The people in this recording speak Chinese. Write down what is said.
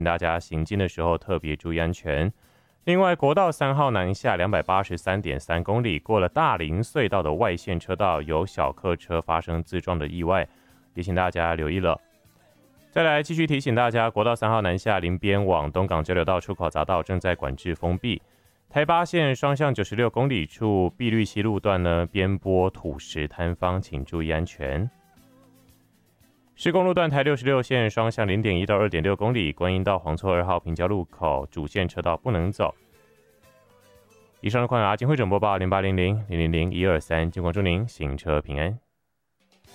大家行经的时候特别注意安全。另外，国道3号南下283.3公里，过了大林隧道的外线车道，有小客车发生自撞的意外，也请大家留意了。再来继续提醒大家，国道3号南下林边往东港交流道出口匝道正在管制封闭。台八线双向96公里处碧绿溪路段呢，边坡土石坍方，请注意安全。市公路段台66线双向0.1到2.6公里，观音到黄厝2号平交路口主线车道不能走。以上的况由阿金会诊播报0800-000-123，金管祝您行车平安。